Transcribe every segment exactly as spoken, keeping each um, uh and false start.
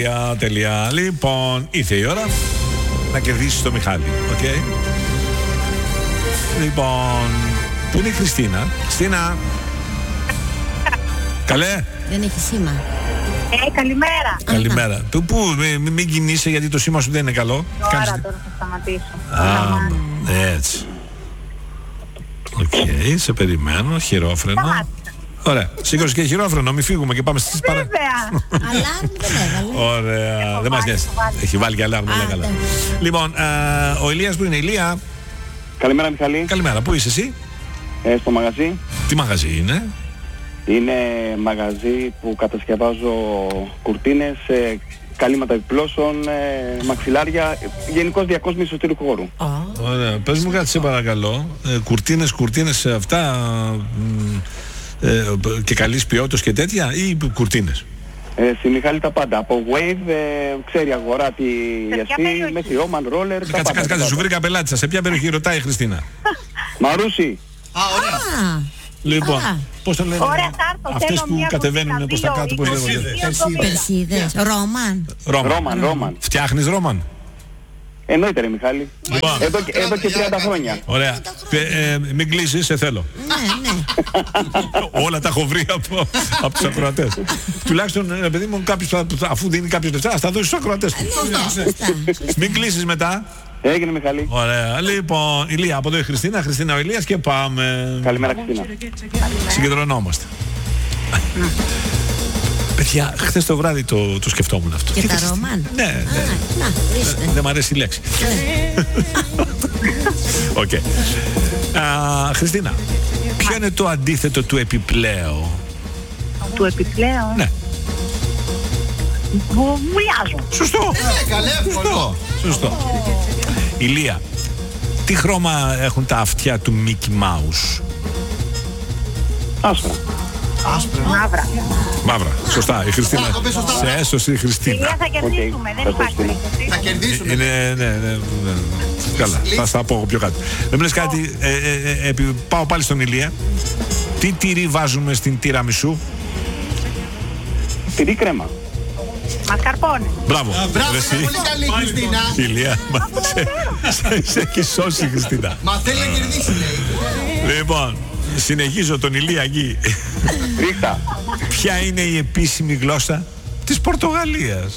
Τελεία. Λοιπόν, ήρθε η ώρα να κερδίσεις το Μιχάλη. Okay. Λοιπόν, πού είναι η Χριστίνα? Χριστίνα. Καλέ. Δεν έχει σήμα. Ε, καλημέρα. Καλημέρα. Του πού, μην, μην κινείσαι γιατί το σήμα σου δεν είναι καλό. Τώρα, Κάνεις... τώρα θα σταματήσω. Α, έτσι. Οκ, okay, σε περιμένω. Χειρόφρενο. Ωραία. Σήκωσε και χειρόφρενο, μην φύγουμε και πάμε στις παρα... Βέβαια. Αλάρμ δεν έβαλε. Ωραία. Δεν μας νοιάζει. Έχει βάλει και αλάρμ, όλα καλά. Λοιπόν, ο Ηλίας που είναι? Ηλία. Καλημέρα, Μιχαλή. Καλημέρα. Πού είσαι εσύ? Ε, στο μαγαζί. Τι μαγαζί είναι? Είναι μαγαζί που κατασκευάζω κουρτίνες, ε, καλύματα επιπλώσεων, ε, μαξιλάρια, γενικώς διακόσμηση εσωτερικού χώρου. Ωραία. Πες μου κάτι σε παρακαλώ. Ε, κουρτίνες, κουρτίνες αυτά ε, και καλής ποιότητας και τέτοια ή κουρτίνες? Ε, στη Μιχάλη τα πάντα. Από wave, ε, ξέρει αγορά τη γιαστή, μέχρι Oman Roller. Κάτσε, κάτσε, κάτσε. Σου βρήκα πελάτη σας. Σε ποια περιοχή ρωτάει η Χριστίνα? Μαρούσι. Α, ωραία. Λοιπόν, πώς το λένε Ωραία, θα έρθω, αυτές θέλω που μια κατεβαίνουν κουτίνα, προς τα δύο, κάτω, πώς είκοσι, λέγονται? δύο, Περσίδες. Ρόμαν. Ρόμαν, Ρόμαν. Φτιάχνεις Ρόμαν? Εννοείται ρε Μιχάλη. Λοιπόν. Εδώ, εδώ και τριάντα χρόνια. Ωραία. Ε, ε, μην κλείσεις, σε θέλω. Ναι, ναι. Όλα τα έχω βρει από, από τους ακροατές. Τουλάχιστον, ε, παιδί μου, κάποιος, αφού δίνει κάποιος λεφτά, θα δώσει στους ακροατές του. Μην κλείσεις μετά. Έγινε Μιχαλή. Ωραία. Λοιπόν, Ηλία, από εδώ η Χριστίνα, Χριστίνα ο Ηλίας και πάμε. Καλημέρα Χριστίνα. Συγκεντρωνόμαστε. Παιδιά, χθες το βράδυ το, το σκεφτόμουν αυτό. Και τα Ρόμαν. Ναι, ναι. Να, ορίστε. Δεν μ' αρέσει η λέξη. Οκ. Χριστίνα, ποιο είναι το αντίθετο του επιπλέον? Του επιπλέον. Ναι. Βουλιάζω. Σωστό. Σωστό. Σωστό. Ηλία, τι χρώμα έχουν τα αυτιά του Mickey Mouse? Άσπρα. Μαύρα. Μαύρα. Σωστά. Η Χριστίνα. Σε έσωσε η Χριστίνα. Ηλία, θα κερδίσουμε, δεν υπάρχει περίπτωση. Θα κερδίσουμε. Είναι, ναι, ναι, ναι. Καλά, θα στα πω πιο κάτι. Δεν μου λες κάτι, ε, ε, ε, πάω πάλι στον Ηλία. Τι τυρί βάζουμε στην τυραμισού? Τυρί κρέμα. Μασκαρπόνε. Μπράβο. Μπράβο, Εσύ. είναι πολύ καλή η Χριστίνα. Ηλία, μα σε- σε- σε έχει σώσει η Χριστίνα. Μα θέλει να κερδίσει, λέει. Λοιπόν, συνεχίζω τον Ηλία εκεί. Ρίχτα. Ποια είναι η επίσημη γλώσσα της Πορτογαλίας?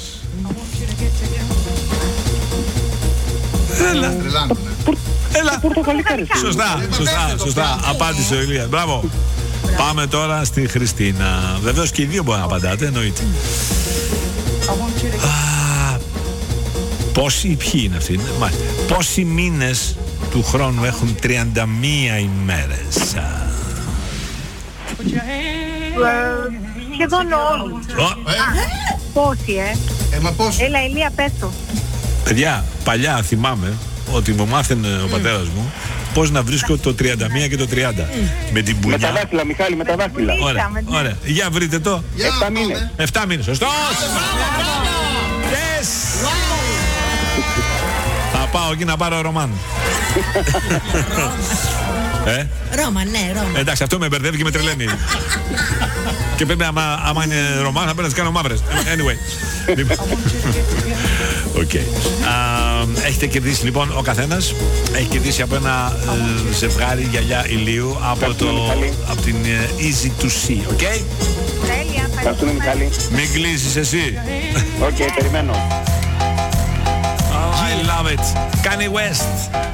Έλα, Τρελάνομαι. έλα. Πορτογαλικά ρε. Σωστά, σωστά, σωστά. Απάντησε ο Ηλίας. Μπράβο. Πάμε τώρα στη Χριστίνα. Βεβαίως και οι δύο μπορεί να απαντάτε, εννοείται. Α, πόσοι, ποιοι είναι αυτοί? Μάλιστα. Πόσοι μήνες του χρόνου έχουν τριάντα μία ημέρες? Α, Σχεδόν όλους. Ω, Πόσοι, ε. Ε, μα πώς. Έλα, Ηλία, πες το. παιδιά, παλιά θυμάμαι ότι μου μάθαινε ο πατέρας μου πώς να βρίσκω το τριάντα μία και το τριάντα. Με την Με τα πουνιά. δάχτυλα Μιχάλη, με τα δάχτυλα. Ωραία, ωραία. Για βρείτε το. Για Εφτά πάμε. μήνες. Εφτά μήνες. Σωστός. Yes. Θα πάω εκεί να πάρω Ρωμάν. ε, Ρόμαν, ναι, Ρόμαν. εντάξει, αυτό με μπερδεύει και με τρελαίνει. Και πρέπει, άμα, άμα είναι Ρωμάν, θα πρέπει να τις κάνω μαύρες. Anyway. Οκ. Okay. Έχετε κερδίσει λοιπόν ο καθένας. Έχει κερδίσει από ένα ε, ζευγάρι γυαλιά ηλίου από, το, από την ε, Easy to See. Οκ. Okay? Τέλεια, Ευχαριστούμε Μιχάλη. Μην κλείσεις εσύ. Οκ, περιμένω. Oh, I love it. Kanye West.